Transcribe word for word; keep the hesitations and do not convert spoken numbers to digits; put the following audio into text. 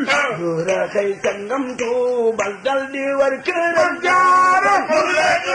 góor a xëy sangam tuubal dal di war këram jaaram